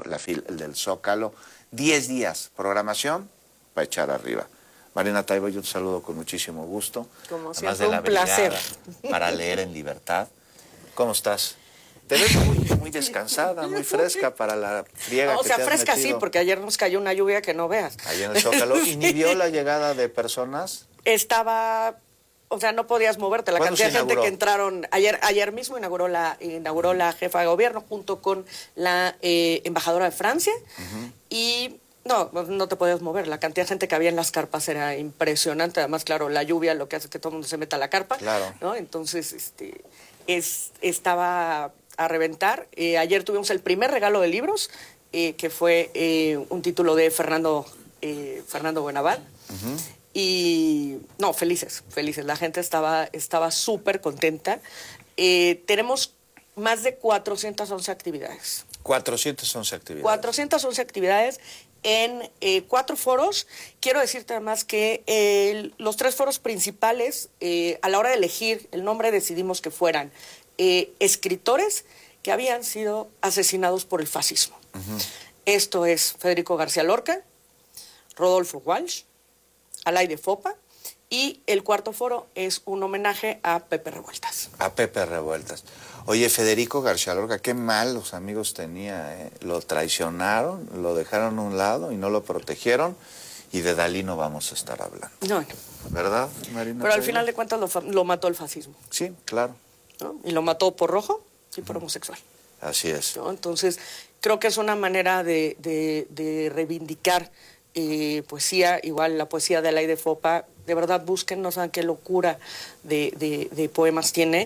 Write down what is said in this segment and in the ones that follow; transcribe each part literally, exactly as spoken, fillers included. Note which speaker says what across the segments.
Speaker 1: Zócalo, la fila, el del Zócalo, diez días, programación para echar arriba. Marina Taibo, yo te saludo con muchísimo gusto.
Speaker 2: Como
Speaker 1: Además
Speaker 2: siempre,
Speaker 1: de la
Speaker 2: un placer.
Speaker 1: brigada para leer en libertad. ¿Cómo estás? Te ves muy, muy descansada, muy fresca para la friega
Speaker 2: O
Speaker 1: que
Speaker 2: sea,
Speaker 1: te has
Speaker 2: fresca
Speaker 1: metido.
Speaker 2: sí, porque ayer nos cayó una lluvia que no veas.
Speaker 1: Allá en el Zócalo. ¿Y ni vio la llegada de personas?
Speaker 2: Estaba, o sea, no podías moverte. La
Speaker 1: ¿Cuándo
Speaker 2: cantidad
Speaker 1: se
Speaker 2: de gente
Speaker 1: inauguró?
Speaker 2: que entraron, ayer ayer mismo inauguró la inauguró la jefa de gobierno junto con la eh, embajadora de Francia. Uh-huh. Y no, no te podías mover. La cantidad de gente que había en las carpas era impresionante. Además, claro, la lluvia lo que hace es que todo el mundo se meta a la carpa.
Speaker 1: Claro.
Speaker 2: ¿No? Entonces, este, es, estaba a reventar. Eh, ayer tuvimos el primer regalo de libros, eh, que fue eh, un título de Fernando, eh, Fernando Buenavad. Uh-huh. Y no, felices, felices. La gente estaba estaba súper contenta. Eh, tenemos más de cuatrocientas once actividades.
Speaker 1: cuatrocientas once actividades.
Speaker 2: cuatrocientas once actividades en eh, cuatro foros. Quiero decirte además que eh, los tres foros principales, eh, a la hora de elegir el nombre, decidimos que fueran eh, escritores que habían sido asesinados por el fascismo. Uh-huh. Esto es Federico García Lorca, Rodolfo Walsh, Alay de Fopa, y el cuarto foro es un homenaje a Pepe Revueltas.
Speaker 1: A Pepe Revueltas. Oye, Federico García Lorca, qué mal los amigos tenía, ¿eh? Lo traicionaron, lo dejaron a un lado y no lo protegieron, y de Dalí no vamos a estar hablando.
Speaker 2: No,
Speaker 1: ¿Verdad, Marina?
Speaker 2: Pero al final de cuentas lo, lo mató el fascismo.
Speaker 1: Sí, claro.
Speaker 2: ¿No? Y lo mató por rojo y por uh-huh. homosexual.
Speaker 1: Así es.
Speaker 2: ¿No? Entonces, creo que es una manera de, de, de reivindicar eh, poesía, igual la poesía de Alay de Fopa. De verdad, busquen, no saben qué locura de, de, de poemas tiene.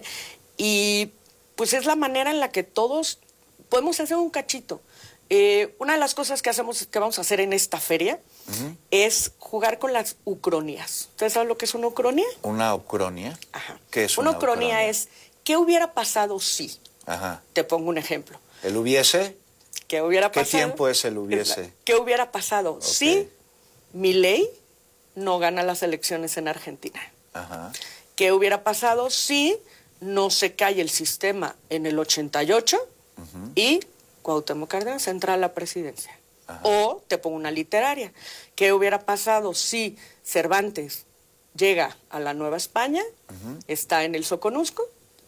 Speaker 2: Y pues es la manera en la que todos podemos hacer un cachito. Eh, una de las cosas que hacemos, que vamos a hacer en esta feria, uh-huh. es jugar con las ucronías. ¿Ustedes saben lo que es una ucronía?
Speaker 1: ¿Una ucronia?
Speaker 2: Ajá.
Speaker 1: ¿Qué es
Speaker 2: una,
Speaker 1: una
Speaker 2: ucronía? Una ucronia es, ¿qué hubiera pasado si?
Speaker 1: Ajá.
Speaker 2: Te pongo un ejemplo.
Speaker 1: ¿El hubiese?
Speaker 2: ¿Qué hubiera pasado?
Speaker 1: ¿Qué tiempo es el hubiese?
Speaker 2: ¿Qué hubiera pasado okay. si Milei no gana las elecciones en Argentina?
Speaker 1: Ajá.
Speaker 2: ¿Qué hubiera pasado si no se cae el sistema en el ochenta y ocho uh-huh. y Cuauhtémoc Cárdenas entra a la presidencia? Ajá. O te pongo una literaria. ¿Qué hubiera pasado si Cervantes llega a la Nueva España, uh-huh. está en el Soconusco,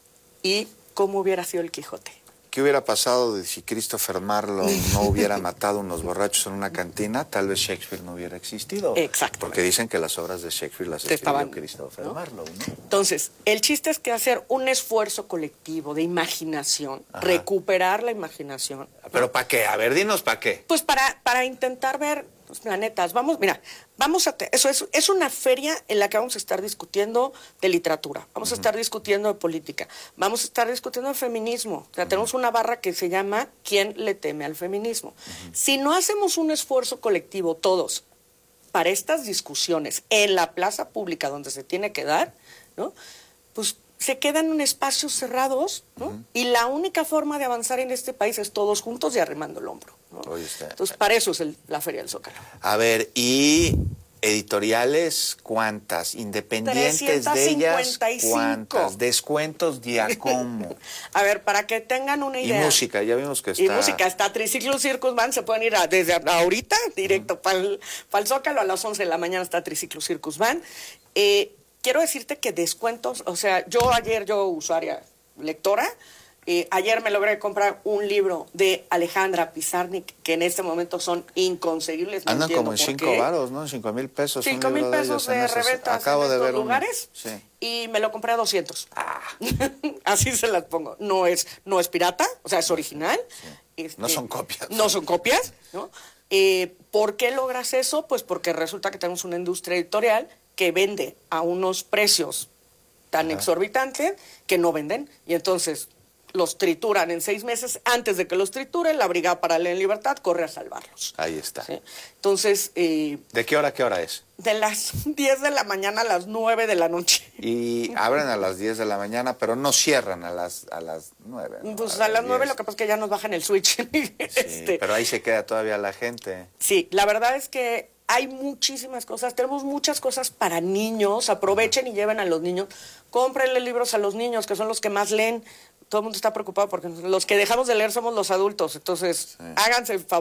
Speaker 2: y cómo hubiera sido el Quijote?
Speaker 1: ¿Qué hubiera pasado de si Christopher Marlowe no hubiera matado a unos borrachos en una cantina? Tal vez Shakespeare no hubiera existido.
Speaker 2: Exacto.
Speaker 1: Porque dicen que las obras de Shakespeare las escribió Estaban, Christopher ¿no? Marlowe, ¿no?
Speaker 2: Entonces, el chiste es que hacer un esfuerzo colectivo de imaginación, ajá. recuperar la imaginación.
Speaker 1: ¿Pero ¿no? para qué? A ver, dinos para qué.
Speaker 2: Pues para, para intentar ver los planetas. Vamos, mira, vamos a te, eso es, es una feria en la que vamos a estar discutiendo de literatura, vamos uh-huh. a estar discutiendo de política, vamos a estar discutiendo de feminismo. O sea, uh-huh. tenemos una barra que se llama ¿Quién le teme al feminismo? Uh-huh. Si no hacemos un esfuerzo colectivo todos para estas discusiones en la plaza pública donde se tiene que dar, ¿no? Pues se quedan en espacios cerrados, ¿no? Uh-huh. Y la única forma de avanzar en este país es todos juntos y arrimando el hombro, ¿no? Entonces, para eso es el, la Feria del Zócalo.
Speaker 1: A ver, y editoriales, ¿cuántas? Independientes de ellas, ¿cuántas? Descuentos, ¿día cómo?
Speaker 2: A ver, para que tengan una idea.
Speaker 1: Y música, ya vimos que está.
Speaker 2: Y música, está Triciclo Circus Band, se pueden ir a, desde ahorita, directo uh-huh. para el, para el Zócalo, a las once de la mañana está Triciclo Circus Band. Eh, quiero decirte que descuentos, o sea, yo ayer, yo usuaria, lectora, Eh, ayer me logré comprar un libro de Alejandra Pizarnik, que en este momento son inconseguibles. No
Speaker 1: Andan como en cinco varos, ¿no? Cinco mil pesos.
Speaker 2: Cinco mil pesos de, de reventa
Speaker 1: Acabo
Speaker 2: en
Speaker 1: de
Speaker 2: estos
Speaker 1: ver
Speaker 2: lugares.
Speaker 1: Un... Sí.
Speaker 2: Y me lo compré a doscientos.
Speaker 1: Ah.
Speaker 2: Así se las pongo. No es, no es pirata, o sea, es original.
Speaker 1: Sí.
Speaker 2: Este,
Speaker 1: no son copias.
Speaker 2: No son copias, ¿no? Eh, ¿Por qué logras eso? Pues porque resulta que tenemos una industria editorial que vende a unos precios tan Ajá. exorbitantes que no venden. Y entonces los trituran en seis meses. Antes de que los trituren, la Brigada Paralela en Libertad corre a salvarlos.
Speaker 1: Ahí está.
Speaker 2: ¿Sí? Entonces... Eh,
Speaker 1: ¿De qué hora a qué hora es?
Speaker 2: De las diez de la mañana a las nueve de la noche.
Speaker 1: Y abren a las diez de la mañana, pero no cierran a las a las nueve. ¿No?
Speaker 2: Pues
Speaker 1: a,
Speaker 2: a las nueve lo que pasa es que ya nos bajan el switch.
Speaker 1: Sí,
Speaker 2: este,
Speaker 1: pero ahí se queda todavía la gente.
Speaker 2: Sí, la verdad es que hay muchísimas cosas, tenemos muchas cosas para niños. Aprovechen y lleven a los niños. Cómprenle libros a los niños, que son los que más leen. Todo el mundo está preocupado porque los que dejamos de leer somos los adultos. Entonces, sí. háganse el favor.